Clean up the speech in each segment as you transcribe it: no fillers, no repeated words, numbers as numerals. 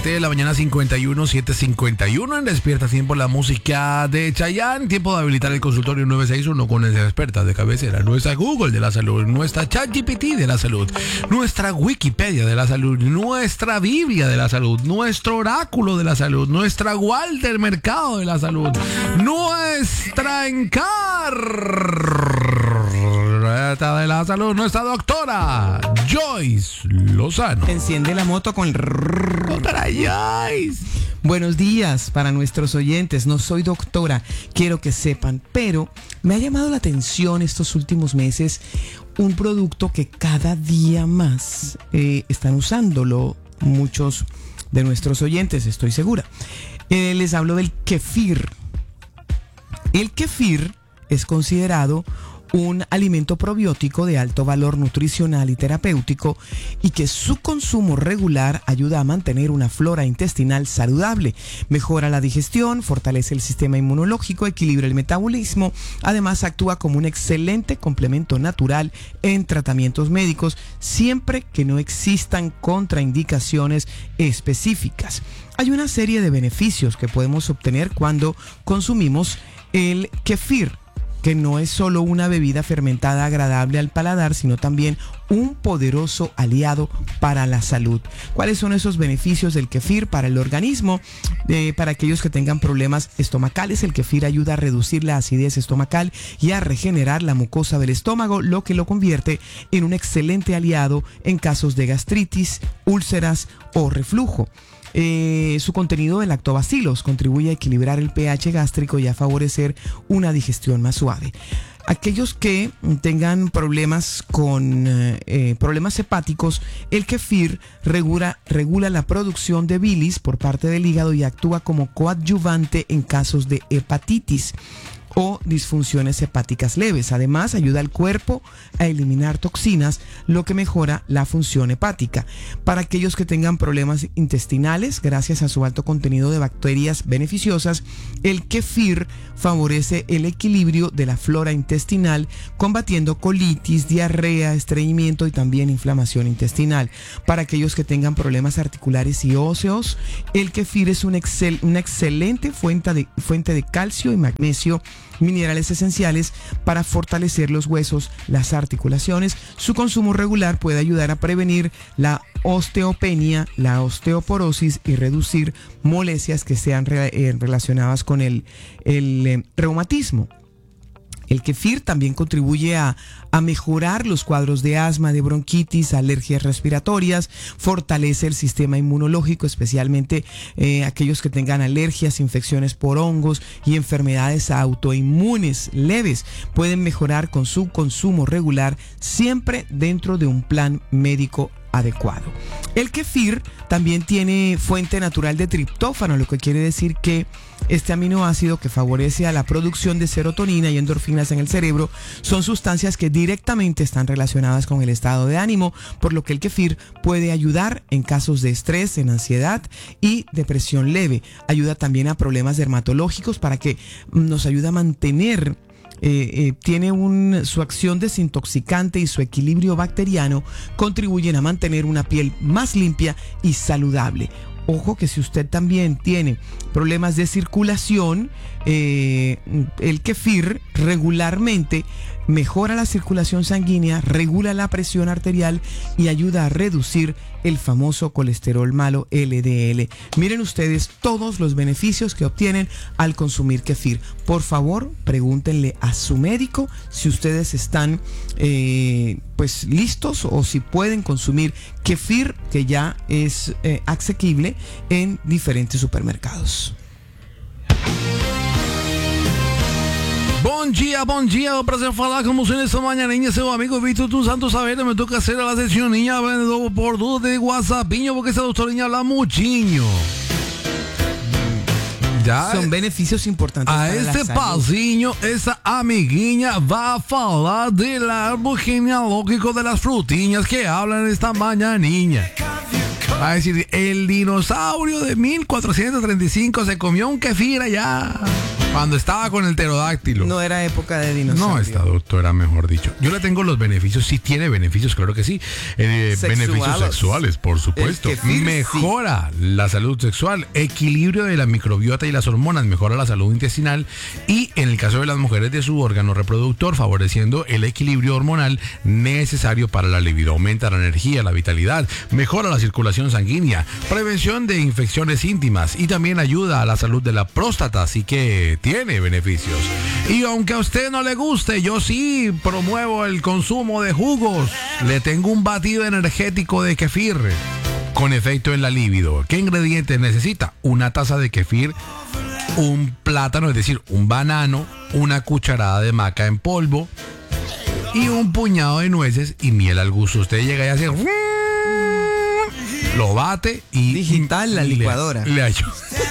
7 de la mañana, 7:51 en Despierta Tiempo, la música de Chayanne. Tiempo de habilitar el consultorio 961 con nuestra experta de cabecera, nuestra Google de la salud, nuestra ChatGPT de la salud, nuestra Wikipedia de la salud, nuestra Biblia de la salud, nuestro oráculo de la salud, nuestra Walter Mercado de la salud, nuestra de la salud, nuestra doctora Joyce Lozano. Enciende la moto con el... Doctora Joyce. Buenos días para nuestros oyentes. No soy doctora, quiero que sepan, pero me ha llamado la atención estos últimos meses un producto que cada día más están usándolo muchos de nuestros oyentes, estoy segura. Les hablo del kefir. El kefir es considerado un alimento probiótico de alto valor nutricional y terapéutico, y que su consumo regular ayuda a mantener una flora intestinal saludable, mejora la digestión, fortalece el sistema inmunológico, equilibra el metabolismo. Además, actúa como un excelente complemento natural en tratamientos médicos, siempre que no existan contraindicaciones específicas. Hay una serie de beneficios que podemos obtener cuando consumimos el kefir, que no es solo una bebida fermentada agradable al paladar, sino también un poderoso aliado para la salud. ¿Cuáles son esos beneficios del kefir para el organismo? Para aquellos que tengan problemas estomacales, el kefir ayuda a reducir la acidez estomacal y a regenerar la mucosa del estómago, lo que lo convierte en un excelente aliado en casos de gastritis, úlceras o reflujo. Su contenido de lactobacilos contribuye a equilibrar el pH gástrico y a favorecer una digestión más suave. Aquellos que tengan problemas con problemas hepáticos, el kefir regula la producción de bilis por parte del hígado y actúa como coadyuvante en casos de hepatitis o disfunciones hepáticas leves. Además, ayuda al cuerpo a eliminar toxinas, lo que mejora la función hepática. Para aquellos que tengan problemas intestinales, gracias a su alto contenido de bacterias beneficiosas, el kefir favorece el equilibrio de la flora intestinal, combatiendo colitis, diarrea, estreñimiento y también inflamación intestinal. Para aquellos que tengan problemas articulares y óseos, el kefir es una excelente fuente de calcio y magnesio, minerales esenciales para fortalecer los huesos, las articulaciones. Su consumo regular puede ayudar a prevenir la osteopenia, la osteoporosis y reducir molestias que sean relacionadas con el reumatismo. El kefir también contribuye a mejorar los cuadros de asma, de bronquitis, alergias respiratorias, fortalece el sistema inmunológico, especialmente aquellos que tengan alergias, infecciones por hongos y enfermedades autoinmunes leves. Pueden mejorar con su consumo regular, siempre dentro de un plan médico adecuado. El kefir también tiene fuente natural de triptófano, lo que quiere decir que este aminoácido, que favorece a la producción de serotonina y endorfinas en el cerebro, son sustancias que directamente están relacionadas con el estado de ánimo, por lo que el kefir puede ayudar en casos de estrés, en ansiedad y depresión leve. Ayuda también a problemas dermatológicos, para que nos ayuda a mantener su acción desintoxicante y su equilibrio bacteriano contribuyen a mantener una piel más limpia y saludable. Ojo que si usted también tiene problemas de circulación, el kefir regularmente mejora la circulación sanguínea, regula la presión arterial y ayuda a reducir el famoso colesterol malo LDL. Miren ustedes todos los beneficios que obtienen al consumir kefir. Por favor, pregúntenle a su médico si ustedes están listos o si pueden consumir kefir, que ya es asequible en diferentes supermercados. Bom dia, prazer falar com você nessa manhãinha, seu amigo Víctor dos Santos Saavedra. Me toca hacer a sesioninha por tudo de WhatsAppinho, porque essa doutorinha habla muchinho. Ya son beneficios importantes a para este la salud. pazinho, essa amiguinha va a falar del árbol genealógico de las frutinhas que hablan esta mañaninha. Va a decir, el dinosaurio de 1435 se comió un kefir allá. Cuando estaba con el pterodáctilo. No era época de dinosaurio. No, esta doctora, mejor dicho. Yo le tengo los beneficios, sí tiene beneficios, claro que sí. Beneficios sexuales, por supuesto. Mejora la salud sexual, equilibrio de la microbiota y las hormonas, mejora la salud intestinal y en el caso de las mujeres de su órgano reproductor, favoreciendo el equilibrio hormonal necesario para la libido. Aumenta la energía, la vitalidad, mejora la circulación sanguínea, prevención de infecciones íntimas y también ayuda a la salud de la próstata, así que tiene beneficios. Y aunque a usted no le guste, yo sí promuevo el consumo de jugos. Le tengo un batido energético de kefir con efecto en la libido. ¿Qué ingredientes necesita? Una taza de kefir, un plátano, es decir, un banano, una cucharada de maca en polvo y un puñado de nueces y miel al gusto. Usted llega y hace... Lo bate y... Digital, la licuadora. Le ayuda.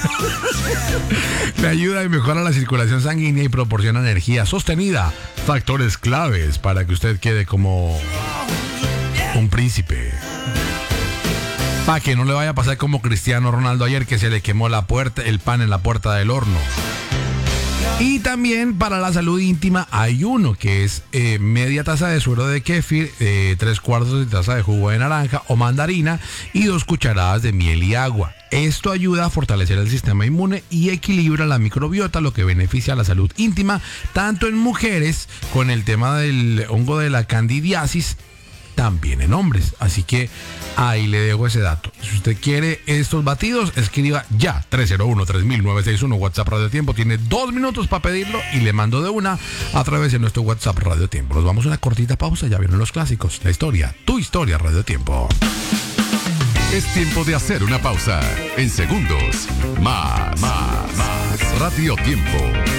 Le ayuda y mejora la circulación sanguínea y proporciona energía sostenida. Factores claves para que usted quede como un príncipe. Para que no le vaya a pasar como Cristiano Ronaldo ayer, que se le quemó el pan en la puerta del horno. Y también para la salud íntima hay uno que es media taza de suero de kéfir, 3/4 de taza de jugo de naranja o mandarina y 2 cucharadas de miel y agua. Esto ayuda a fortalecer el sistema inmune y equilibra la microbiota, lo que beneficia a la salud íntima, tanto en mujeres con el tema del hongo de la candidiasis, también en hombres. Así que ahí le dejo ese dato. Si usted quiere estos batidos, escriba ya 301-3961 WhatsApp Radio Tiempo. Tiene 2 minutos para pedirlo y le mando de una a través de nuestro WhatsApp Radio Tiempo. Nos vamos a una cortita pausa, ya vieron los clásicos. La historia, tu historia, Radio Tiempo. Es tiempo de hacer una pausa. En segundos, más. Radio Tiempo.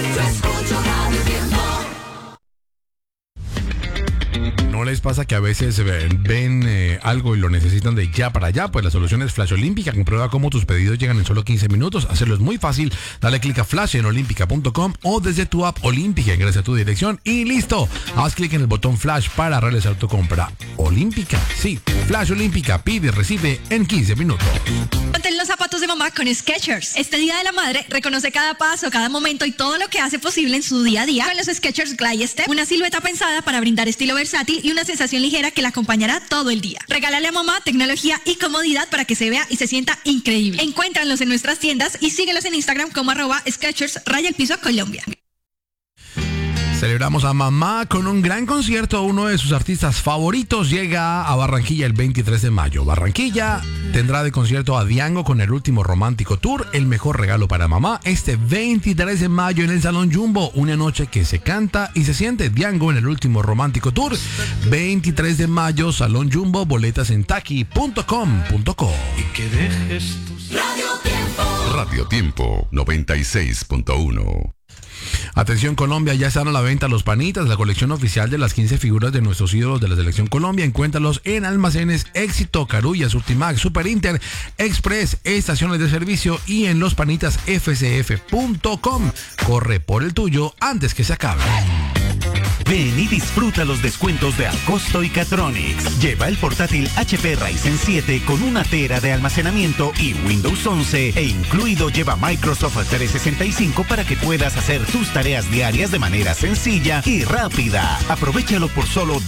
¿No les pasa que a veces ven algo y lo necesitan de ya para allá? Pues la solución es Flash Olímpica. Comprueba cómo tus pedidos llegan en solo 15 minutos. Hacerlo es muy fácil. Dale clic a Flash en olímpica.com o desde tu app Olímpica. Ingresa a tu dirección y listo. Haz clic en el botón Flash para realizar tu compra. Olímpica, sí. Flash Olímpica, pide y recibe en 15 minutos. Ponte los zapatos de mamá con Skechers. Este Día de la Madre reconoce cada paso, cada momento y todo lo que hace posible en su día a día con los Skechers Glide Step. Una silueta pensada para brindar estilo versátil y una sensación ligera que la acompañará todo el día. Regálale a mamá tecnología y comodidad para que se vea y se sienta increíble. Encuéntralos en nuestras tiendas y síguelos en Instagram como @Skechers_Colombia. Celebramos a mamá con un gran concierto. Uno de sus artistas favoritos llega a Barranquilla el 23 de mayo. Barranquilla tendrá de concierto a Diango con el último romántico tour. El mejor regalo para mamá este 23 de mayo en el Salón Jumbo. Una noche que se canta y se siente. Diango en el último romántico tour. 23 de mayo, Salón Jumbo. Boletas en taqui.com.co. Y que dejes tus... Radio Tiempo 96.1. Atención Colombia, ya están a la venta los panitas, la colección oficial de las 15 figuras de nuestros ídolos de la selección Colombia. Encuéntralos en almacenes Éxito, Carulla, Surtimax, Super Inter, Express, estaciones de servicio y en lospanitasfcf.com. Corre por el tuyo antes que se acabe. Ven y disfruta los descuentos de Acosto y Catronics. Lleva el portátil HP Ryzen 7 con 1 tera de almacenamiento y Windows 11 e incluido lleva Microsoft 365 para que puedas hacer tus tareas diarias de manera sencilla y rápida. Aprovéchalo por solo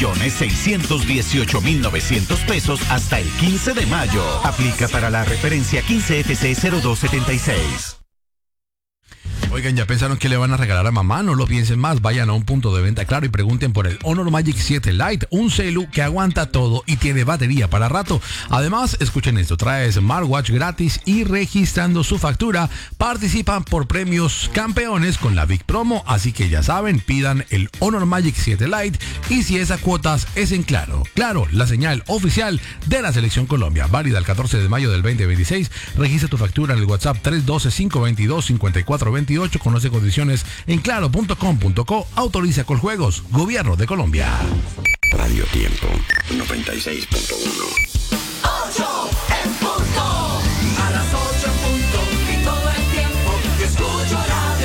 2.618.900 pesos hasta el 15 de mayo. Aplica para la referencia 15FC0276. Oigan, ¿ya pensaron que le van a regalar a mamá? No lo piensen más, vayan a un punto de venta Claro y pregunten por el Honor Magic 7 Lite, un celu que aguanta todo y tiene batería para rato. Además, escuchen esto, trae smartwatch gratis y registrando su factura participan por premios campeones con la Big Promo, así que ya saben, pidan el Honor Magic 7 Lite y si es a cuotas es en Claro. Claro, la señal oficial de la Selección Colombia, válida el 14 de mayo del 2026. Registra tu factura en el WhatsApp 312-522-5428. Conoce condiciones en claro.com.co. Autoriza Coljuegos, Gobierno de Colombia. Radio Tiempo 96.1. 8 en punto. A las 8 en punto y todo el tiempo yo escucho Radio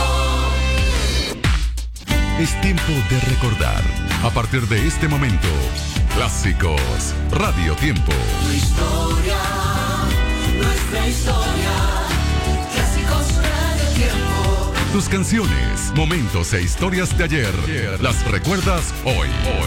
Tiempo. Es tiempo de recordar. A partir de este momento, clásicos Radio Tiempo. Tu historia, nuestra historia. Clásicos Radio Tiempo. Tus canciones, momentos e historias de ayer las recuerdas hoy.